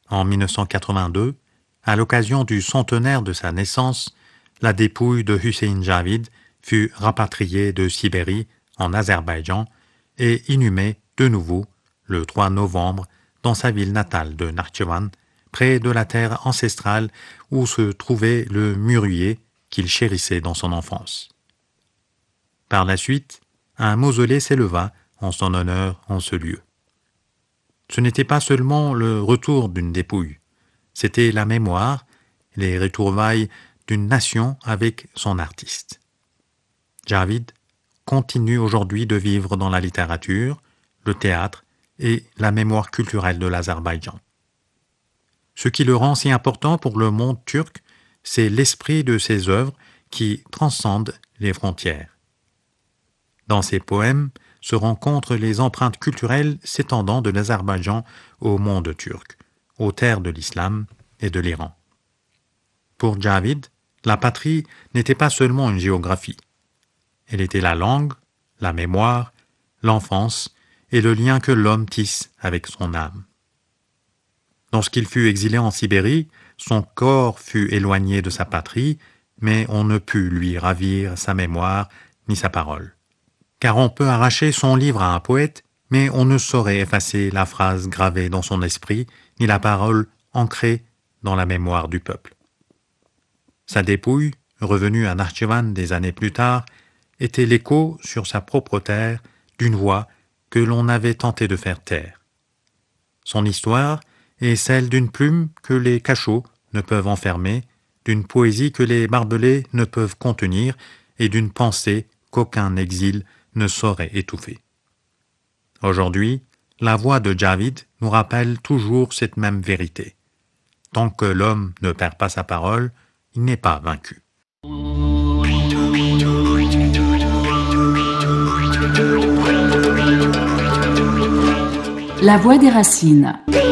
En 1982, à l'occasion du centenaire de sa naissance, la dépouille de Hussein Javid fut rapatriée de Sibérie en Azerbaïdjan et inhumée de nouveau le 3 novembre dans sa ville natale de Nakhchivan, près de la terre ancestrale où se trouvait le mûrier qu'il chérissait dans son enfance. Par la suite, un mausolée s'éleva en son honneur en ce lieu. Ce n'était pas seulement le retour d'une dépouille, c'était la mémoire, les retrouvailles d'une nation avec son artiste. Javid continue aujourd'hui de vivre dans la littérature, le théâtre et la mémoire culturelle de l'Azerbaïdjan. Ce qui le rend si important pour le monde turc, c'est l'esprit de ses œuvres qui transcendent les frontières. Dans ses poèmes se rencontrent les empreintes culturelles s'étendant de l'Azerbaïdjan au monde turc, aux terres de l'islam et de l'Iran. Pour Javid, la patrie n'était pas seulement une géographie. Elle était la langue, la mémoire, l'enfance et le lien que l'homme tisse avec son âme. Lorsqu'il fut exilé en Sibérie, son corps fut éloigné de sa patrie, mais on ne put lui ravir sa mémoire ni sa parole. Car on peut arracher son livre à un poète, mais on ne saurait effacer la phrase gravée dans son esprit, ni la parole ancrée dans la mémoire du peuple. Sa dépouille, revenue à Nakhchivan des années plus tard, était l'écho sur sa propre terre d'une voix que l'on avait tenté de faire taire. Son histoire est celle d'une plume que les cachots ne peuvent enfermer, d'une poésie que les barbelés ne peuvent contenir et d'une pensée qu'aucun exil ne saurait étouffer. Aujourd'hui, la voix de Javid nous rappelle toujours cette même vérité. Tant que l'homme ne perd pas sa parole, il n'est pas vaincu. La voix des racines.